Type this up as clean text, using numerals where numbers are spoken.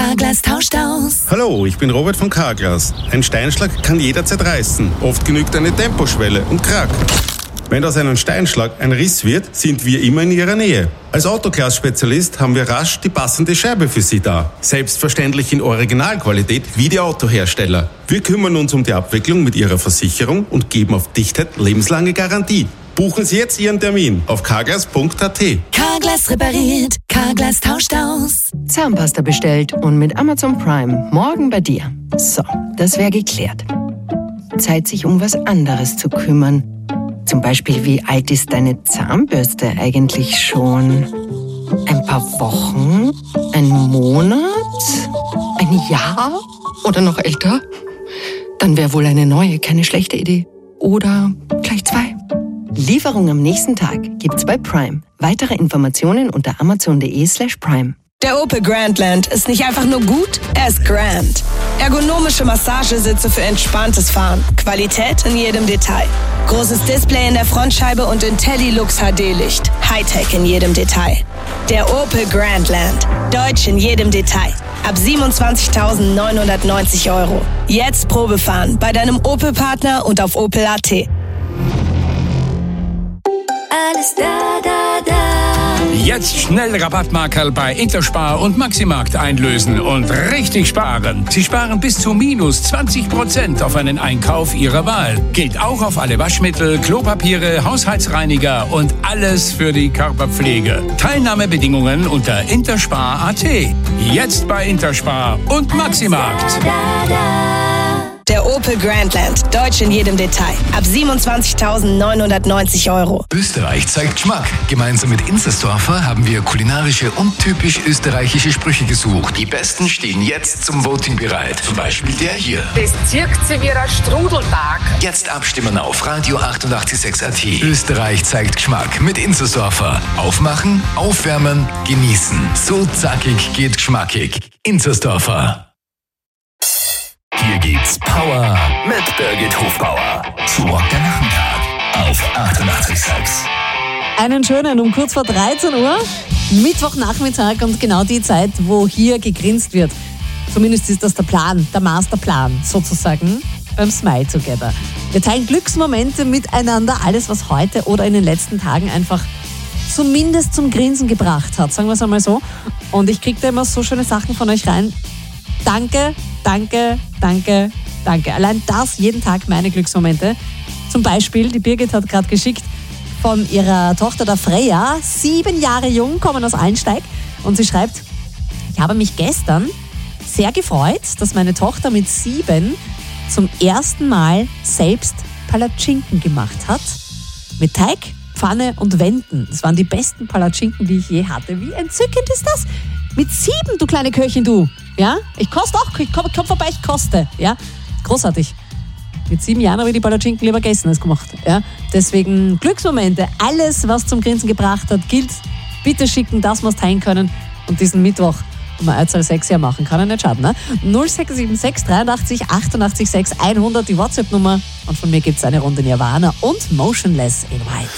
Carglass tauscht aus. Hallo, ich bin Robert von Carglass. Ein Steinschlag kann jederzeit reißen. Oft genügt eine Temposchwelle und krack. Wenn aus einem Steinschlag ein Riss wird, sind wir immer in Ihrer Nähe. Als Autoglas-Spezialist haben wir rasch die passende Scheibe für Sie da. Selbstverständlich in Originalqualität wie die Autohersteller. Wir kümmern uns um die Abwicklung mit Ihrer Versicherung und geben auf Dichtheit lebenslange Garantie. Buchen Sie jetzt Ihren Termin auf carglass.at. Carglass repariert, Carglass tauscht aus. Zahnpasta bestellt und mit Amazon Prime morgen bei dir. So, das wäre geklärt. Zeit, sich um was anderes zu kümmern. Zum Beispiel, wie alt ist deine Zahnbürste eigentlich schon? Ein paar Wochen? Ein Monat? Ein Jahr? Oder noch älter? Dann wäre wohl eine neue keine schlechte Idee. Oder gleich 2. Lieferung am nächsten Tag gibt's bei Prime. Weitere Informationen unter amazon.de/prime. Der Opel Grandland ist nicht einfach nur gut, er ist grand. Ergonomische Massagesitze für entspanntes Fahren. Qualität in jedem Detail. Großes Display in der Frontscheibe und IntelliLux HD-Licht. Hightech in jedem Detail. Der Opel Grandland. Deutsch in jedem Detail. Ab 27.990 €. Jetzt Probefahren bei deinem Opel-Partner und auf opel.at. Alles da, da, da. Jetzt schnell Rabattmarkerl bei Interspar und Maximarkt einlösen und richtig sparen. Sie sparen bis zu minus 20% auf einen Einkauf Ihrer Wahl. Gilt auch auf alle Waschmittel, Klopapiere, Haushaltsreiniger und alles für die Körperpflege. Teilnahmebedingungen unter interspar.at. Jetzt bei Interspar und Maximarkt. Der Opel Grandland. Deutsch in jedem Detail. Ab 27.990 €. Österreich zeigt Geschmack. Gemeinsam mit Inzersdorfer haben wir kulinarische und typisch österreichische Sprüche gesucht. Die besten stehen jetzt zum Voting bereit. Zum Beispiel der hier. Das zirkt sie wie ein Strudeltag. Jetzt abstimmen auf Radio 886.at. Österreich zeigt Geschmack mit Inzersdorfer. Aufmachen, aufwärmen, genießen. So zackig geht geschmackig. Inzersdorfer. Hier gibt's Power mit Birgit Hofbauer. Zu Rock der Nachmittag auf 88.6. Einen schönen um kurz vor 13 Uhr, Mittwochnachmittag und genau die Zeit, wo hier gegrinst wird. Zumindest ist das der Plan, der Masterplan sozusagen beim Smile Together. Wir teilen Glücksmomente miteinander, alles was heute oder in den letzten Tagen einfach zumindest zum Grinsen gebracht hat, sagen wir es einmal so. Und ich kriege da immer so schöne Sachen von euch rein. Danke, danke, danke, danke. Allein das jeden Tag meine Glücksmomente. Zum Beispiel, die Birgit hat gerade geschickt von ihrer Tochter, der Freya, 7 Jahre jung, kommen aus Allensteig. Und sie schreibt, ich habe mich gestern sehr gefreut, dass meine Tochter mit 7 zum ersten Mal selbst Palatschinken gemacht hat. Mit Teig, Pfanne und Wänden. Das waren die besten Palatschinken, die ich je hatte. Wie entzückend ist das? Mit 7, du kleine Köchin, du. Ja? Ich koste auch, komm vorbei, ich koste. Ja? Großartig. Mit 7 Jahren habe ich die Palatschinken lieber gegessen als gemacht. Ja? Deswegen Glücksmomente. Alles, was zum Grinsen gebracht hat, gilt. Bitte schicken, dass wir es teilen können. Und diesen Mittwoch um ein 6 Jahre machen, kann ja nicht schaden. Ne? 0676 83 88 6 100, die WhatsApp-Nummer. Und von mir gibt es eine Runde Nirvana und Motionless in White.